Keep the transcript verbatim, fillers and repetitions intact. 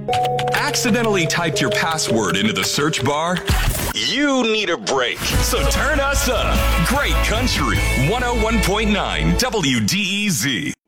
Accidentally typed your password into the search bar? You need a break. So turn us up. Great Country one oh one point nine W D E Z.